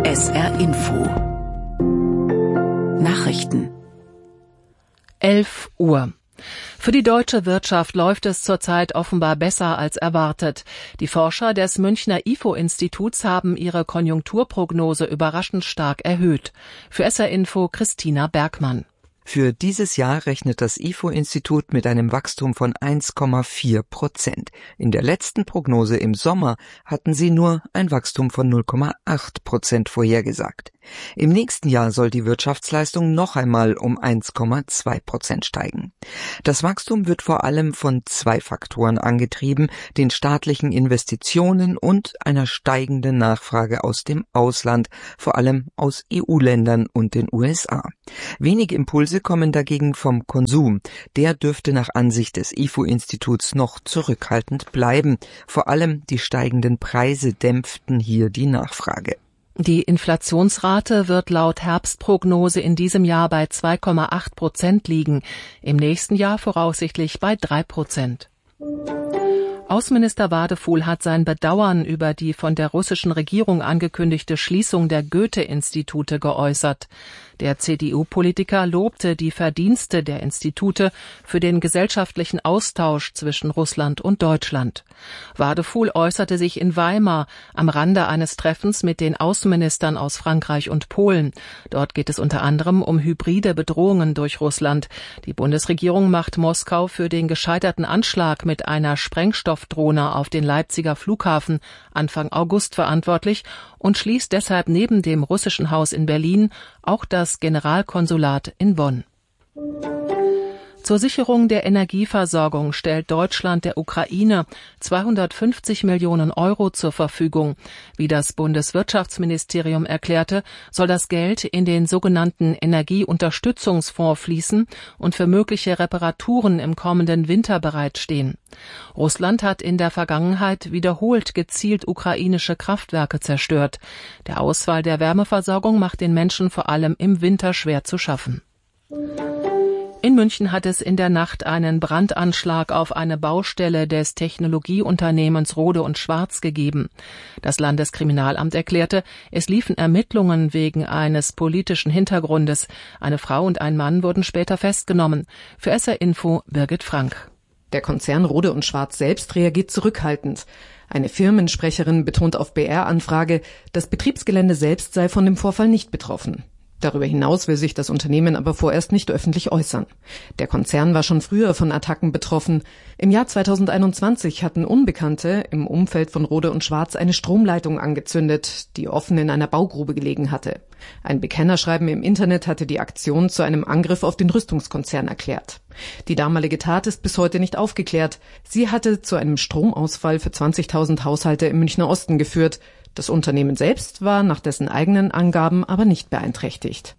SR Info Nachrichten 11 Uhr. Für die deutsche Wirtschaft läuft es zurzeit offenbar besser als erwartet. Die Forscher des Münchner IFO-Instituts haben ihre Konjunkturprognose überraschend stark erhöht. Für SR Info Christina Bergmann. Für dieses Jahr rechnet das IFO-Institut mit einem Wachstum von 1,4%. In der letzten Prognose im Sommer hatten sie nur ein Wachstum von 0,8% vorhergesagt. Im nächsten Jahr soll die Wirtschaftsleistung noch einmal um 1,2% steigen. Das Wachstum wird vor allem von zwei Faktoren angetrieben, den staatlichen Investitionen und einer steigenden Nachfrage aus dem Ausland, vor allem aus EU-Ländern und den USA. Wenige Impulse kommen dagegen vom Konsum. Der dürfte nach Ansicht des IFO-Instituts noch zurückhaltend bleiben. Vor allem die steigenden Preise dämpften hier die Nachfrage. Die Inflationsrate wird laut Herbstprognose in diesem Jahr bei 2,8% liegen, im nächsten Jahr voraussichtlich bei 3%. Außenminister Wadefuhl hat sein Bedauern über die von der russischen Regierung angekündigte Schließung der Goethe-Institute geäußert. Der CDU-Politiker lobte die Verdienste der Institute für den gesellschaftlichen Austausch zwischen Russland und Deutschland. Wadefuhl äußerte sich in Weimar am Rande eines Treffens mit den Außenministern aus Frankreich und Polen. Dort geht es unter anderem um hybride Bedrohungen durch Russland. Die Bundesregierung macht Moskau für den gescheiterten Anschlag mit einer Sprengstoffdrohne auf den Leipziger Flughafen Anfang August verantwortlich und schließt deshalb neben dem russischen Haus in Berlin auch das Generalkonsulat in Bonn. Zur Sicherung der Energieversorgung stellt Deutschland der Ukraine 250 Millionen Euro zur Verfügung. Wie das Bundeswirtschaftsministerium erklärte, soll das Geld in den sogenannten Energieunterstützungsfonds fließen und für mögliche Reparaturen im kommenden Winter bereitstehen. Russland hat in der Vergangenheit wiederholt gezielt ukrainische Kraftwerke zerstört. Der Ausfall der Wärmeversorgung macht den Menschen vor allem im Winter schwer zu schaffen. In München hat es in der Nacht einen Brandanschlag auf eine Baustelle des Technologieunternehmens Rohde & Schwarz gegeben. Das Landeskriminalamt erklärte, es liefen Ermittlungen wegen eines politischen Hintergrundes. Eine Frau und ein Mann wurden später festgenommen. Für SR Info Birgit Frank. Der Konzern Rohde & Schwarz selbst reagiert zurückhaltend. Eine Firmensprecherin betont auf BR-Anfrage, das Betriebsgelände selbst sei von dem Vorfall nicht betroffen. Darüber hinaus will sich das Unternehmen aber vorerst nicht öffentlich äußern. Der Konzern war schon früher von Attacken betroffen. Im Jahr 2021 hatten Unbekannte im Umfeld von Rohde & Schwarz eine Stromleitung angezündet, die offen in einer Baugrube gelegen hatte. Ein Bekennerschreiben im Internet hatte die Aktion zu einem Angriff auf den Rüstungskonzern erklärt. Die damalige Tat ist bis heute nicht aufgeklärt. Sie hatte zu einem Stromausfall für 20.000 Haushalte im Münchner Osten geführt. Das Unternehmen selbst war nach dessen eigenen Angaben aber nicht beeinträchtigt.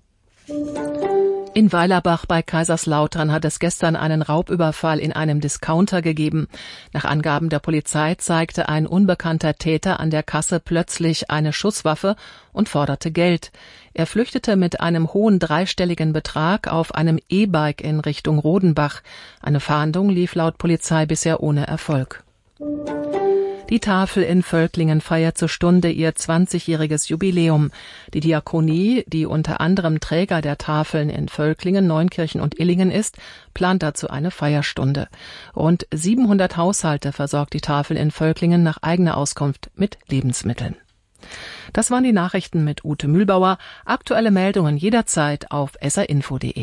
In Weilerbach bei Kaiserslautern hat es gestern einen Raubüberfall in einem Discounter gegeben. Nach Angaben der Polizei zeigte ein unbekannter Täter an der Kasse plötzlich eine Schusswaffe und forderte Geld. Er flüchtete mit einem hohen dreistelligen Betrag auf einem E-Bike in Richtung Rodenbach. Eine Fahndung lief laut Polizei bisher ohne Erfolg. Die Tafel in Völklingen feiert zur Stunde ihr 20-jähriges Jubiläum. Die Diakonie, die unter anderem Träger der Tafeln in Völklingen, Neunkirchen und Illingen ist, plant dazu eine Feierstunde. Rund 700 Haushalte versorgt die Tafel in Völklingen nach eigener Auskunft mit Lebensmitteln. Das waren die Nachrichten mit Ute Mühlbauer. Aktuelle Meldungen jederzeit auf srinfo.de.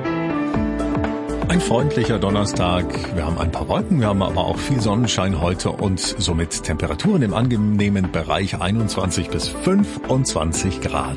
Ein freundlicher Donnerstag. Wir haben ein paar Wolken, wir haben aber auch viel Sonnenschein heute und somit Temperaturen im angenehmen Bereich 21 bis 25 Grad.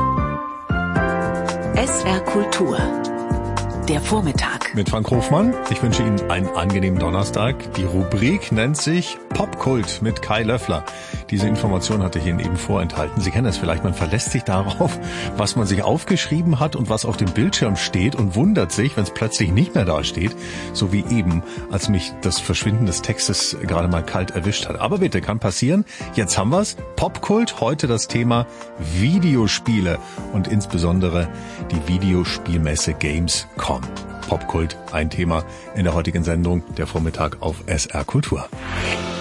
SR Kultur. Der Vormittag. Mit Frank Hofmann. Ich wünsche Ihnen einen angenehmen Donnerstag. Die Rubrik nennt sich Popkult mit Kai Löffler. Diese Information hatte ich Ihnen eben vorenthalten. Sie kennen das vielleicht, man verlässt sich darauf, was man sich aufgeschrieben hat und was auf dem Bildschirm steht und wundert sich, wenn es plötzlich nicht mehr da steht. So wie eben, als mich das Verschwinden des Textes gerade mal kalt erwischt hat. Aber bitte, kann passieren. Jetzt haben wir's. Popkult, heute das Thema Videospiele und insbesondere die Videospielmesse Gamescom. Popkult, ein Thema in der heutigen Sendung, der Vormittag auf SR Kultur.